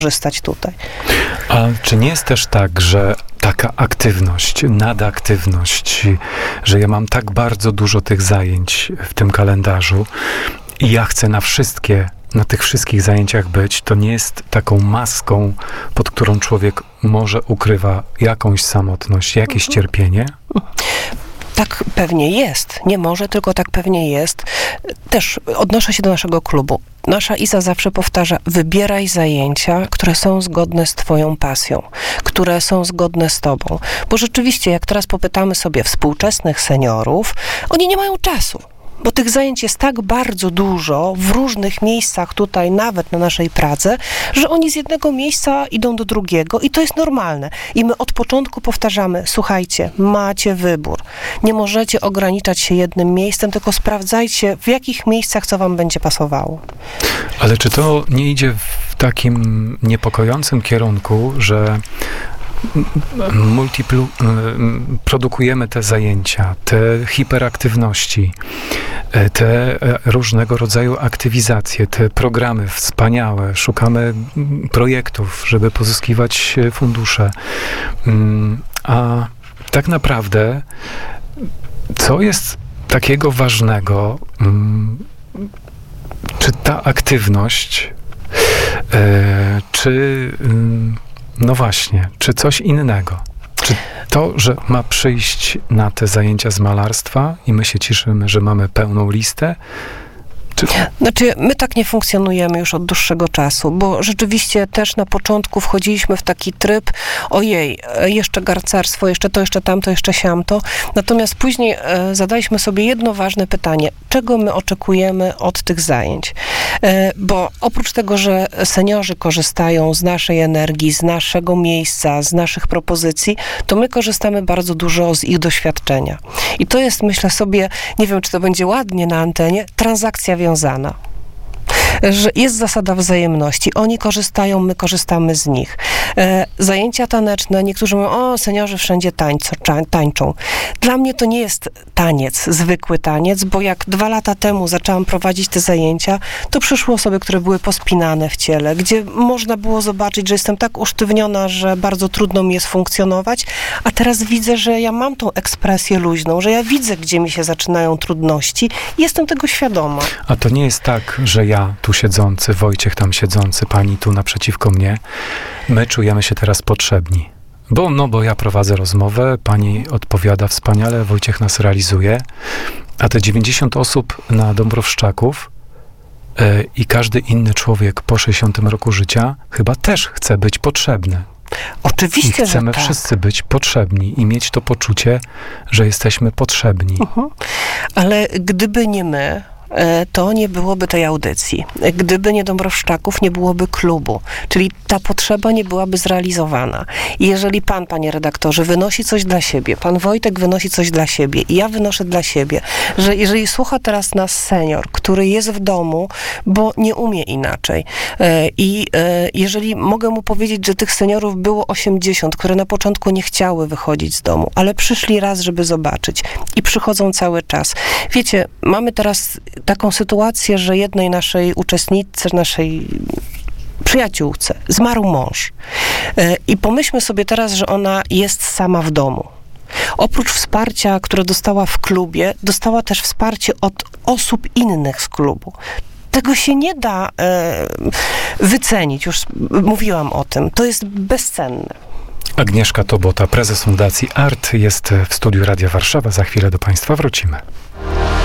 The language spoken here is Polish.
korzystać tutaj. A czy nie jest też tak, że taka aktywność, nadaktywność, że ja mam tak bardzo dużo tych zajęć w tym kalendarzu i ja chcę na tych wszystkich zajęciach być, to nie jest taką maską, pod którą człowiek może ukrywa jakąś samotność, jakieś cierpienie? Tak pewnie jest. Nie może, tylko tak pewnie jest. Też odnoszę się do naszego klubu. Nasza Iza zawsze powtarza, wybieraj zajęcia, które są zgodne z twoją pasją, które są zgodne z tobą. Bo rzeczywiście, jak teraz popytamy sobie współczesnych seniorów, oni nie mają czasu. Bo tych zajęć jest tak bardzo dużo w różnych miejscach tutaj, nawet na naszej Pradze, że oni z jednego miejsca idą do drugiego i to jest normalne. I my od początku powtarzamy, słuchajcie, macie wybór. Nie możecie ograniczać się jednym miejscem, tylko sprawdzajcie, w jakich miejscach co wam będzie pasowało. Ale czy to nie idzie w takim niepokojącym kierunku, że produkujemy te zajęcia, te hiperaktywności, te różnego rodzaju aktywizacje, te programy wspaniałe, szukamy projektów, żeby pozyskiwać fundusze. A tak naprawdę, co jest takiego ważnego, czy ta aktywność, no właśnie, czy coś innego? Czy to, że ma przyjść na te zajęcia z malarstwa i my się cieszymy, że mamy pełną listę? Znaczy, my tak nie funkcjonujemy już od dłuższego czasu, bo rzeczywiście też na początku wchodziliśmy w taki tryb, ojej, jeszcze garcarstwo, jeszcze to, jeszcze tamto, jeszcze siamto. Natomiast później zadaliśmy sobie jedno ważne pytanie, czego my oczekujemy od tych zajęć? Bo oprócz tego, że seniorzy korzystają z naszej energii, z naszego miejsca, z naszych propozycji, to my korzystamy bardzo dużo z ich doświadczenia. I to jest, myślę sobie, nie wiem, czy to będzie ładnie na antenie, transakcja wiązana. Że jest zasada wzajemności. Oni korzystają, my korzystamy z nich. Zajęcia taneczne, niektórzy mówią, o, seniorzy wszędzie tańczą. Dla mnie to nie jest taniec, zwykły taniec, bo jak 2 lata temu zaczęłam prowadzić te zajęcia, to przyszły osoby, które były pospinane w ciele, gdzie można było zobaczyć, że jestem tak usztywniona, że bardzo trudno mi jest funkcjonować, a teraz widzę, że ja mam tą ekspresję luźną, że ja widzę, gdzie mi się zaczynają trudności i jestem tego świadoma. A to nie jest tak, że ja tu siedzący, Wojciech tam siedzący, pani tu naprzeciwko mnie, my czujemy się teraz potrzebni. Bo ja prowadzę rozmowę, pani odpowiada wspaniale, Wojciech nas realizuje, a te 90 osób na Dąbrowszczaków i każdy inny człowiek po 60 roku życia chyba też chce być potrzebny. Oczywiście, I chcemy że tak. wszyscy być potrzebni i mieć to poczucie, że jesteśmy potrzebni. Ale gdyby nie my, to nie byłoby tej audycji. Gdyby nie Dąbrowszczaków, nie byłoby klubu. Czyli ta potrzeba nie byłaby zrealizowana. I jeżeli pan, panie redaktorze, wynosi coś dla siebie, pan Wojtek wynosi coś dla siebie i ja wynoszę dla siebie, że jeżeli słucha teraz nas senior, który jest w domu, bo nie umie inaczej i jeżeli mogę mu powiedzieć, że tych seniorów było 80, które na początku nie chciały wychodzić z domu, ale przyszli raz, żeby zobaczyć i przychodzą cały czas. Wiecie, mamy teraz taką sytuację, że jednej naszej uczestniczce, naszej przyjaciółce zmarł mąż. I pomyślmy sobie teraz, że ona jest sama w domu. Oprócz wsparcia, które dostała w klubie, dostała też wsparcie od osób innych z klubu. Tego się nie da wycenić, już mówiłam o tym. To jest bezcenne. Agnieszka Tobota, prezes Fundacji ART, jest w studiu Radia Warszawa. Za chwilę do Państwa wrócimy.